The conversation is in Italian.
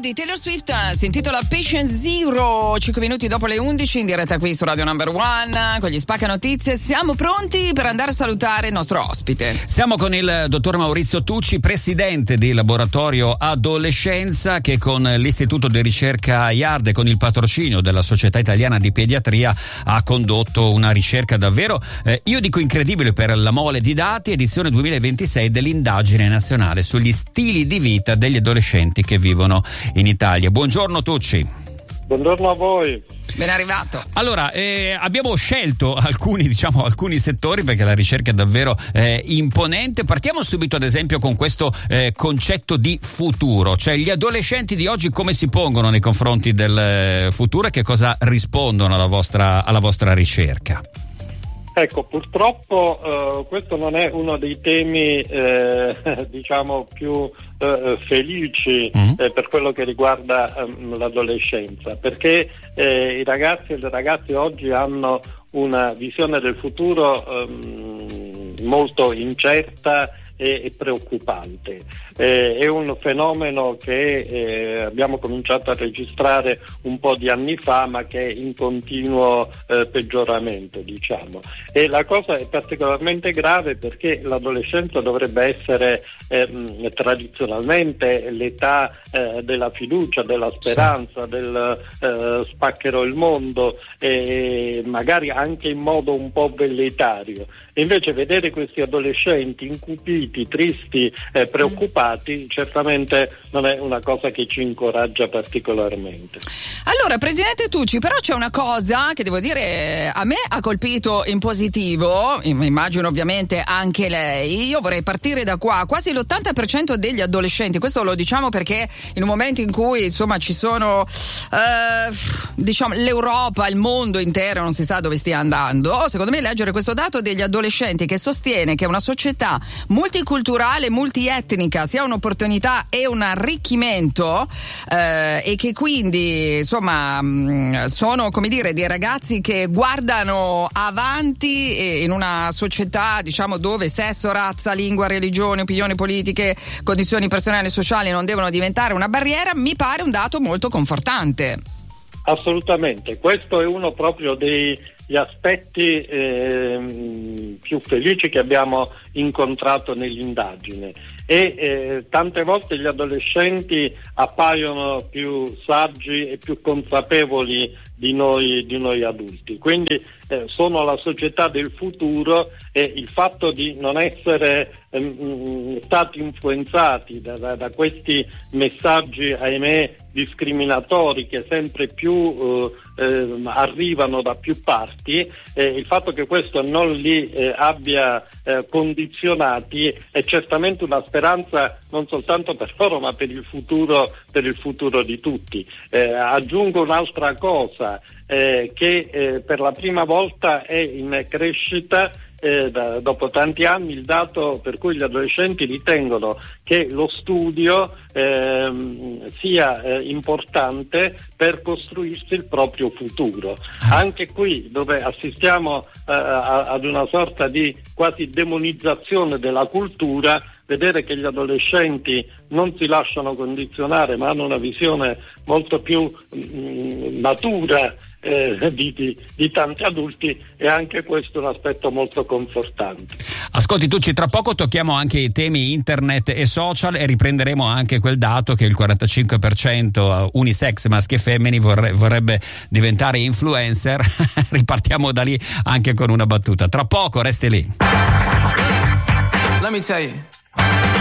di Taylor Swift si intitola Patient Zero, 5 minuti dopo le 11 in diretta qui su Radio Number One con gli Spacca Notizie. Siamo pronti per andare a salutare il nostro ospite. Siamo con il dottor Maurizio Tucci, presidente del laboratorio Adolescenza, che con l'Istituto di Ricerca IARD e con il patrocinio della Società Italiana di Pediatria ha condotto una ricerca davvero, io dico incredibile per la mole di dati, edizione 2026 dell'indagine nazionale sugli stili di vita degli adolescenti che vivono in Italia. Buongiorno Tucci. Buongiorno a voi. Ben arrivato. Allora, abbiamo scelto alcuni settori perché la ricerca è davvero imponente. Partiamo subito ad esempio con questo concetto di futuro, cioè gli adolescenti di oggi come si pongono nei confronti del futuro e che cosa rispondono alla vostra ricerca? Ecco, purtroppo questo non è uno dei temi diciamo più felici per quello che riguarda l'adolescenza, perché i ragazzi e le ragazze oggi hanno una visione del futuro molto incerta e preoccupante. È un fenomeno che abbiamo cominciato a registrare un po' di anni fa, ma che è in continuo peggioramento, diciamo. E la cosa è particolarmente grave perché l'adolescenza dovrebbe essere tradizionalmente l'età della fiducia, della speranza, del spaccherò il mondo, magari anche in modo un po' velleitario. E invece vedere questi adolescenti incupiti, tristi, preoccupati, certamente non è una cosa che ci incoraggia particolarmente. Allora, Presidente Tucci, però c'è una cosa che devo dire a me ha colpito in positivo, immagino ovviamente anche lei. Io vorrei partire da qua. Quasi l'80% degli adolescenti, questo lo diciamo perché in un momento in cui insomma ci sono diciamo l'Europa, il mondo intero non si sa dove stia andando, secondo me leggere questo dato degli adolescenti che sostiene che una società multiculturale, multietnica sia un'opportunità e un arricchimento e che quindi insomma sono, come dire, dei ragazzi che guardano avanti in una società, diciamo, dove sesso, razza, lingua, religione, opinioni politiche, condizioni personali e sociali non devono diventare una barriera, mi pare un dato molto confortante. Assolutamente, questo è uno proprio degli aspetti più felici che abbiamo incontrato nell'indagine e tante volte gli adolescenti appaiono più saggi e più consapevoli di noi adulti, quindi sono la società del futuro e il fatto di non essere stati influenzati da questi messaggi, ahimè, discriminatori che sempre più arrivano da più parti, il fatto che questo non li abbia condizionati è certamente una speranza non soltanto per loro ma per il futuro di tutti. Aggiungo un'altra cosa, che per la prima volta è in crescita dopo tanti anni il dato per cui gli adolescenti ritengono che lo studio sia importante per costruirsi il proprio futuro. Anche qui, dove assistiamo ad una sorta di quasi demonizzazione della cultura, vedere che gli adolescenti non si lasciano condizionare ma hanno una visione molto più matura di tanti adulti, e anche questo è un aspetto molto confortante. Ascolti Tucci, tra poco tocchiamo anche i temi internet e social e riprenderemo anche quel dato che il 45% unisex, maschi e femmini, vorrebbe diventare influencer. Ripartiamo da lì anche con una battuta. Tra poco, resti lì. Let me tell you.